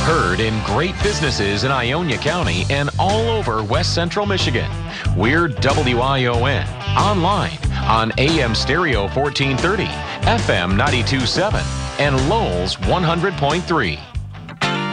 Heard in great businesses in Ionia County and all over West Central Michigan. We're WION. Online on AM Stereo 1430, FM 92.7, and Lowell's 100.3.